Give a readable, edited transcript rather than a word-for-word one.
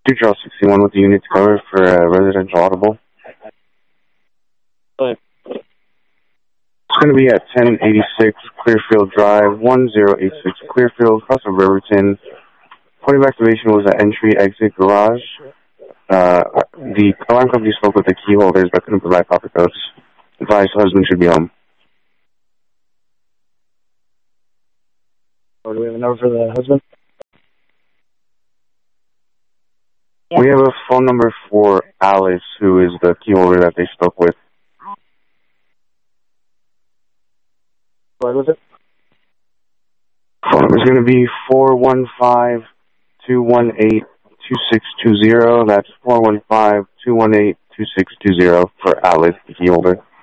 Draw 61 with the unit cover for residential audible. Go ahead. It's going to be at 1086 Clearfield Drive, 1086 Clearfield, across from Riverton. Point of activation was at entry, exit, garage. The alarm company spoke with the key holders but couldn't provide proper codes. Advised husband should be home. Or do we have a number for the husband? Yeah. We have a phone number for Alice, who is the key holder that they spoke with. What was it? Phone number is going to be 415-218-2620. That's 415-218-2620 for Alice, the key holder.